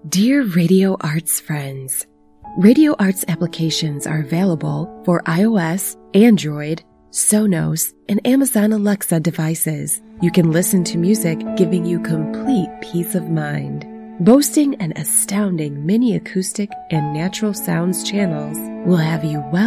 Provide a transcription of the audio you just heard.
Dear Radio Arts friends, Radio Arts applications are available for iOS, Android, Sonos, and Amazon Alexa devices. You can listen to music giving you complete peace of mind. Boasting an astounding mini acoustic and natural sounds channels will have you well